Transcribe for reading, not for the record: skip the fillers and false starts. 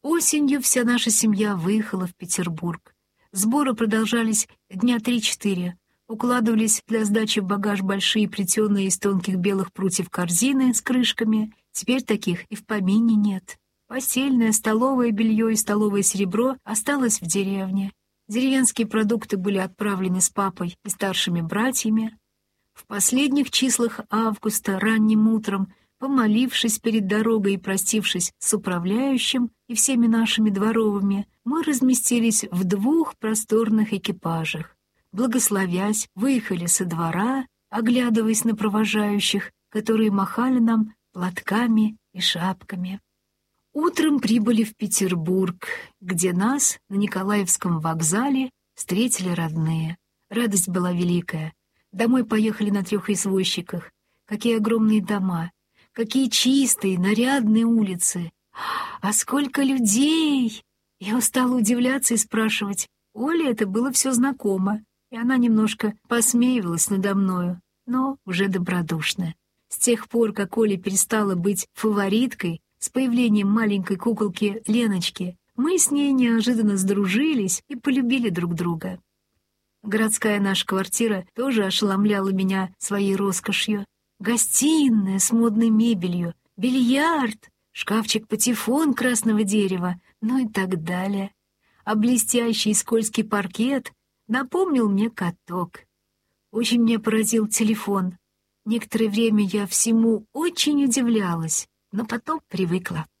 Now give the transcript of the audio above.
Осенью вся наша семья выехала в Петербург. Сборы продолжались дня 3-4. Укладывались для сдачи в багаж большие плетеные из тонких белых прутьев корзины с крышками. Теперь таких и в помине нет. Постельное, столовое белье и столовое серебро осталось в деревне. Деревенские продукты были отправлены с папой и старшими братьями. В последних числах августа ранним утром, помолившись перед дорогой и простившись с управляющим и всеми нашими дворовыми, мы разместились в 2 просторных экипажах. Благословясь, выехали со двора, оглядываясь на провожающих, которые махали нам платками и шапками. Утром прибыли в Петербург, где нас на Николаевском вокзале встретили родные. Радость была великая. Домой поехали на 3 извозчиках. Какие огромные дома, какие чистые, нарядные улицы. А сколько людей! Я устала удивляться и спрашивать. Оле это было все знакомо, и она немножко посмеивалась надо мною, но уже добродушно. С тех пор, как Оля перестала быть фавориткой, с появлением маленькой куколки Леночки, мы с ней неожиданно сдружились и полюбили друг друга. Городская наша квартира тоже ошеломляла меня своей роскошью. Гостиная с модной мебелью, бильярд, шкафчик-патефон красного дерева, ну и так далее. А блестящий скользкий паркет напомнил мне каток. Очень меня поразил телефон. Некоторое время я всему очень удивлялась, но потом привыкла.